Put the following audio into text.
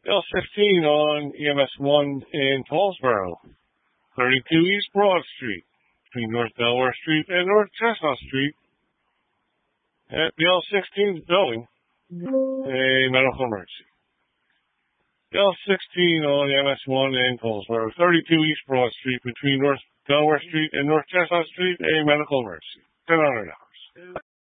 L16 on EMS 1 in Paulsboro. 32 East Broad Street, between North Delaware Street and North Chestnut Street. At the L16 building, a medical emergency. L16 on EMS 1 in Paulsboro. 32 East Broad Street, between North Delaware Street and North Chestnut Street, a medical emergency. $1,000.